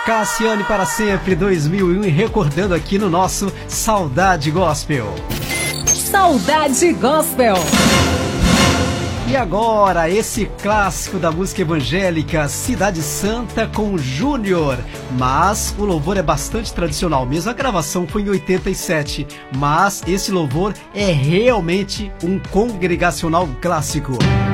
Cassiane para sempre 2001 e recordando aqui no nosso Saudade Gospel. Saudade Gospel. E agora, esse clássico da música evangélica, Cidade Santa com Júnior. Mas o louvor é bastante tradicional mesmo, a gravação foi em 87. Mas esse louvor é realmente um congregacional clássico.